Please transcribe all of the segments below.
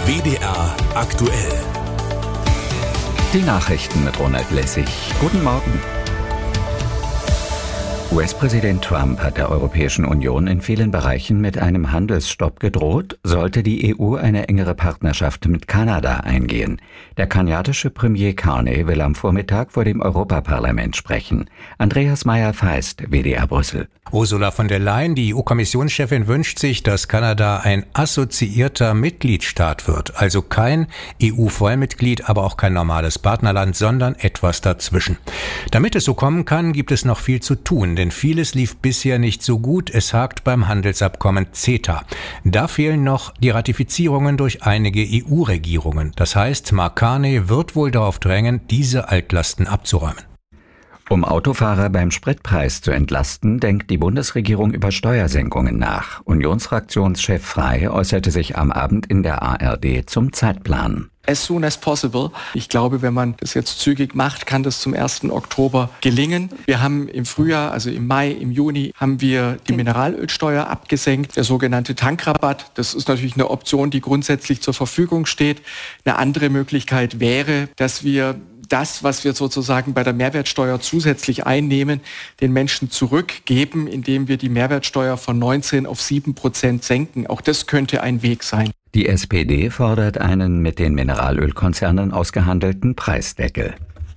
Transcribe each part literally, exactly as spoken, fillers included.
W D R aktuell. Die Nachrichten mit Ronald Lessig. Guten Morgen. U S-Präsident Trump hat der Europäischen Union in vielen Bereichen mit einem Handelsstopp gedroht, sollte die E U eine engere Partnerschaft mit Kanada eingehen. Der kanadische Premier Carney will am Vormittag vor dem Europaparlament sprechen. Andreas Meyer-Feist, W D R Brüssel. Ursula von der Leyen, die E U-Kommissionschefin, wünscht sich, dass Kanada ein assoziierter Mitgliedstaat wird. Also kein E U-Vollmitglied, aber auch kein normales Partnerland, sondern etwas dazwischen. Damit es so kommen kann, gibt es noch viel zu tun, denn vieles lief bisher nicht so gut. Es hakt beim Handelsabkommen CETA. Da fehlen noch die Ratifizierungen durch einige E U-Regierungen. Das heißt, Mark Carney wird wohl darauf drängen, diese Altlasten abzuräumen. Um Autofahrer beim Spritpreis zu entlasten, denkt die Bundesregierung über Steuersenkungen nach. Unionsfraktionschef Frey äußerte sich am Abend in der A R D zum Zeitplan. As soon as possible. Ich glaube, wenn man das jetzt zügig macht, kann das zum ersten Oktober gelingen. Wir haben im Frühjahr, also im Mai, im Juni, haben wir die Mineralölsteuer abgesenkt, der sogenannte Tankrabatt. Das ist natürlich eine Option, die grundsätzlich zur Verfügung steht. Eine andere Möglichkeit wäre, dass wir das, was wir sozusagen bei der Mehrwertsteuer zusätzlich einnehmen, den Menschen zurückgeben, indem wir die Mehrwertsteuer von neunzehn auf sieben Prozent senken. Auch das könnte ein Weg sein. Die S P D fordert einen mit den Mineralölkonzernen ausgehandelten Preisdeckel.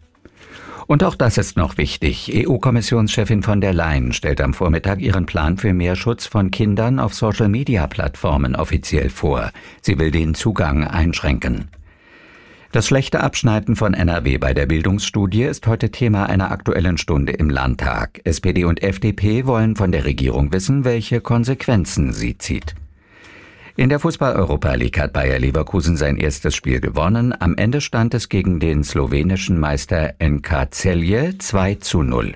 Und auch das ist noch wichtig. E U-Kommissionschefin von der Leyen stellt am Vormittag ihren Plan für mehr Schutz von Kindern auf Social-Media-Plattformen offiziell vor. Sie will den Zugang einschränken. Das schlechte Abschneiden von N R W bei der Bildungsstudie ist heute Thema einer Aktuellen Stunde im Landtag. S P D und F D P wollen von der Regierung wissen, welche Konsequenzen sie zieht. In der Fußball-Europa League hat Bayer Leverkusen sein erstes Spiel gewonnen. Am Ende stand es gegen den slowenischen Meister N K Celje zwei zu null.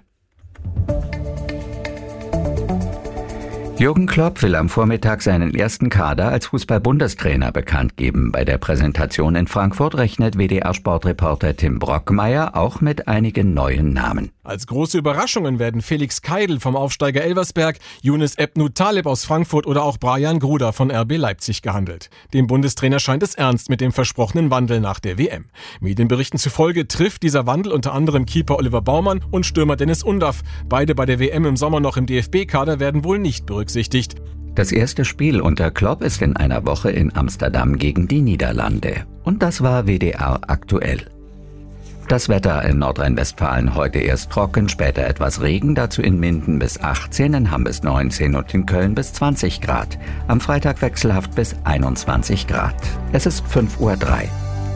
Jürgen Klopp will am Vormittag seinen ersten Kader als Fußball-Bundestrainer bekannt geben. Bei der Präsentation in Frankfurt rechnet W D R-Sportreporter Tim Brockmeier auch mit einigen neuen Namen. Als große Überraschungen werden Felix Keidl vom Aufsteiger Elversberg, Yunus Ebnu Taleb aus Frankfurt oder auch Brian Gruder von R B Leipzig gehandelt. Dem Bundestrainer scheint es ernst mit dem versprochenen Wandel nach der W M. Medienberichten zufolge trifft dieser Wandel unter anderem Keeper Oliver Baumann und Stürmer Dennis Undaff. Beide bei der W M im Sommer noch im D F B-Kader werden wohl nicht berücksichtigt. Das erste Spiel unter Klopp ist in einer Woche in Amsterdam gegen die Niederlande. Und das war W D R aktuell. Das Wetter in Nordrhein-Westfalen heute erst trocken, später etwas Regen, dazu in Minden bis achtzehn, in Hamm bis neunzehn und in Köln bis zwanzig Grad. Am Freitag wechselhaft bis einundzwanzig Grad. Es ist fünf Uhr drei.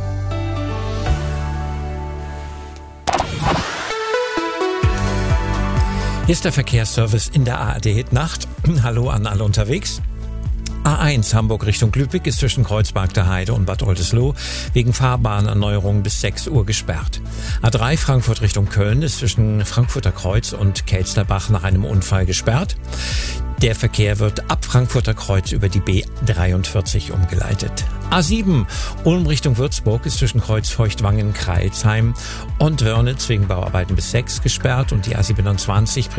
Hier ist der Verkehrsservice in der A R D-Nacht. Hallo an alle unterwegs. A eins Hamburg Richtung Lübeck ist zwischen Kreuzberg der Heide und Bad Oldesloe wegen Fahrbahnerneuerung bis sechs Uhr gesperrt. A drei Frankfurt Richtung Köln ist zwischen Frankfurter Kreuz und Kelsterbach nach einem Unfall gesperrt. Der Verkehr wird ab Frankfurter Kreuz über die B dreiundvierzig umgeleitet. A sieben Ulm Richtung Würzburg ist zwischen Kreuz Feuchtwangen, Kreilsheim und Wörnitz wegen Bauarbeiten bis sechs gesperrt und die A siebenundzwanzig